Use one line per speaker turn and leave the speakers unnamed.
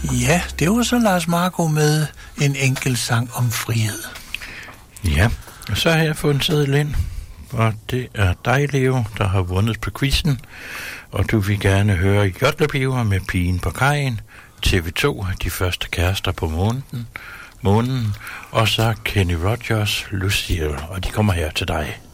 Ja, det var så Lars Marco med en enkelt sang om frihed.
Ja, og så har jeg fået en seddel ind, og det er dig, Leo, der har vundet på quizzen, og du vil gerne høre Jodlebiver med Pigen på kajen, TV2, De første kærester på månen, og så Kenny Rogers, Lucille, og de kommer her til dig.